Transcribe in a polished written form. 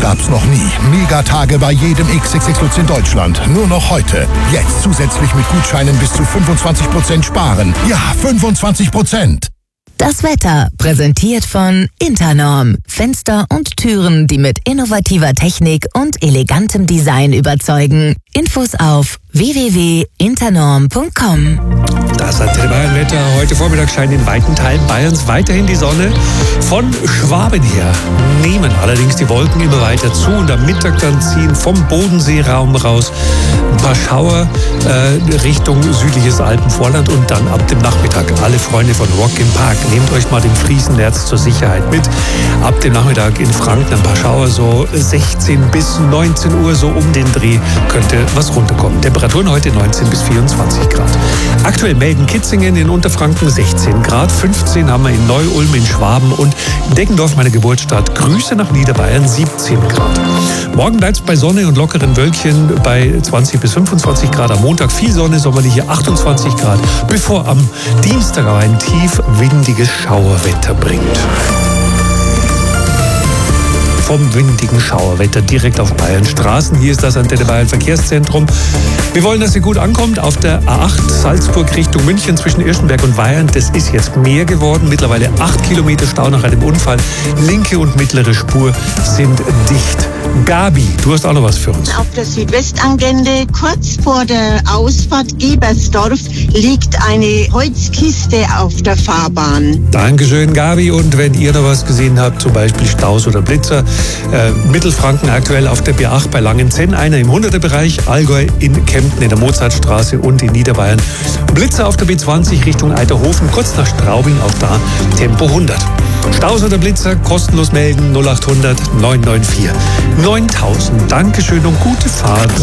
gab's noch nie. Megatage bei jedem XXX Lutz in Deutschland. Nur noch heute. Jetzt zusätzlich mit Gutscheinen bis zu 25% sparen. Ja, 25%. Das Wetter präsentiert von Internorm. Fenster und Türen, die mit innovativer Technik und elegantem Design überzeugen. Infos auf www.internorm.com. Das Antenne Bayern Wetter. Heute Vormittag scheint in weiten Teilen Bayerns weiterhin die Sonne. Von Schwaben her nehmen allerdings die Wolken immer weiter zu und am Mittag dann ziehen vom Bodenseeraum raus ein paar Schauer Richtung südliches Alpenvorland und dann ab dem Nachmittag. Alle Freunde von Rock im Park, nehmt euch mal den Friesennerz zur Sicherheit mit. Ab dem Nachmittag in Franken ein paar Schauer, so 16 bis 19 Uhr, so um den Dreh könnte was runterkommen. Temperaturen heute 19 bis 24 Grad. Aktuell melden Kitzingen in Unterfranken 16 Grad, 15 haben wir in Neu-Ulm in Schwaben und in Deggendorf, meine Geburtsstadt, Grüße nach Niederbayern, 17 Grad. Morgen bleibt es bei Sonne und lockeren Wölkchen bei 20 bis 25 Grad. Am Montag viel Sonne, sommerliche 28 Grad, bevor am Dienstag ein tief windiges Schauerwetter bringt. Vom windigen Schauerwetter direkt auf Bayern Straßen. Hier ist das Antenne Bayern Verkehrszentrum. Wir wollen, dass ihr gut ankommt auf der A8 Salzburg Richtung München zwischen Irschenberg und Weyern. Das ist jetzt mehr geworden. Mittlerweile 8 Kilometer Stau nach einem Unfall. Linke und mittlere Spur sind dicht. Gabi, du hast auch noch was für uns. Auf der Südwestangende, kurz vor der Ausfahrt Gebersdorf, liegt eine Holzkiste auf der Fahrbahn. Dankeschön, Gabi. Und wenn ihr noch was gesehen habt, zum Beispiel Staus oder Blitzer, Mittelfranken aktuell auf der B8 bei Langenzenn, einer im 100er-Bereich, Allgäu in Kempten in der Mozartstraße und in Niederbayern. Blitzer auf der B20 Richtung Eiterhofen, kurz nach Straubing, auch da Tempo 100. Staus oder Blitzer, kostenlos melden, 0800 994 9000. Dankeschön und gute Fahrt.